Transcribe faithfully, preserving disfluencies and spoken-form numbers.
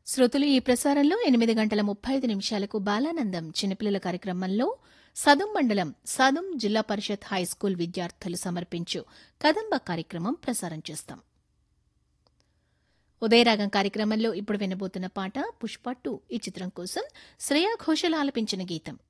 శ్రోతలు ఈ ప్రసారంలో ఎనిమిది గంటల ముప్పై ఐదు నిమిషాలకు బాలానందం చిన్నపిల్లల కార్యక్రమంలో సదుం మండలం సదుం జిల్లా పరిషత్ హైస్కూల్ విద్యార్థులు సమర్పించు కదంబ కార్యక్రమం ప్రసారం చేస్తాం. ఉదయరాగం కార్యక్రమంలో ఇప్పుడు వినబోతున్న పాట పుష్ప టూ ఈ చిత్రం కోసం శ్రేయా ఘోషల్ ఆలపించిన గీతం.